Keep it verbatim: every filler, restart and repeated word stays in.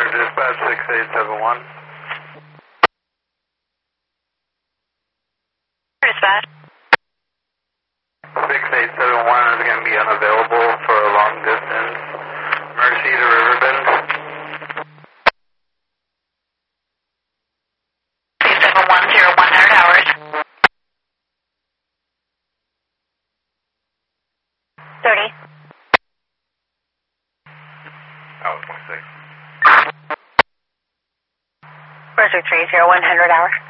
dispatch six eight seven one. Dispatch. six eight seven one is going to be unavailable for a long distance. Mercy to Riverbend. seven one zero one hundred hours. thirty. Oh, twenty-six. Mercy three zero one hundred hours.